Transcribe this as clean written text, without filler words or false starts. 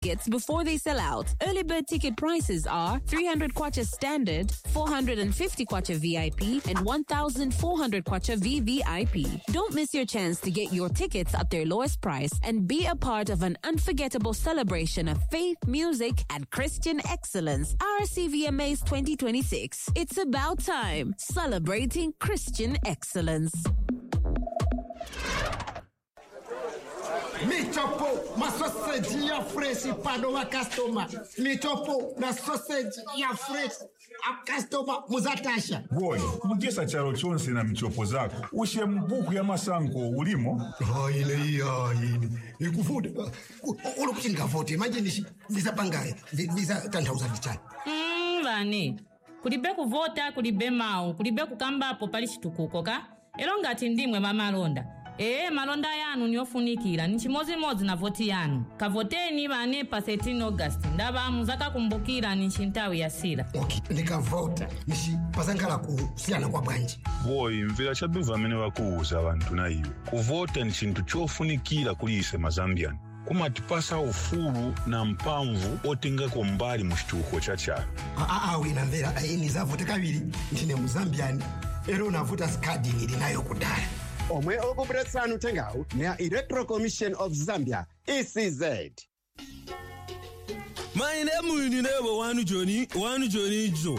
tickets before they sell out. Early bird ticket prices are 300 kwacha standard, 450 kwacha VIP, and 1,400 kwacha VVIP. Don't miss your chance to get your tickets at their lowest price and be a part of an unforgettable celebration of faith, music, and Christian excellence. RCVMA's 2026. It's about time. Celebrating Christian excellence. Michopo, ma sausage ya fresh pado wa customer. Michopo na sausage ya fresh a customer muzatasha. Boy, mugesa charo chonse na michopo zako. Ushe mbuku ya masango ulimo. Ile. Ikufuda. Ulo kuchinga vote. Imagine ndisapangaye. Ndisa tantauza bichana. Vane. Kulibe kuvota, kulibe mau, kulibe kukamba apo pali chitukuko ka. Elo ngati ndimwe mamalonda. Malonda yanu nyofunikira nchimozi na voti yanu. Kavoteni vane pa 13 August. Ndaba muzaka kumbukira nchintawi ya sila. Okay, nikavota. Nishi pasangala kusiana kwa bwanji. Boy, mvila chabiva mene wakuuza abantu na iyo. Kuvota ni chintu chofunikira kulise mazambian. Kumatipasa ufuru na mpamvu otenga kwa mbali mshituko chachara. Wina mvela, nizavote kabili. Ntine muzambiani. Ero navuta skadi nilinayo kudaya. Omwe okubresanu tengau nea Electoral Commission of Zambia, ECZ. My name is Wanu Johnny Joe.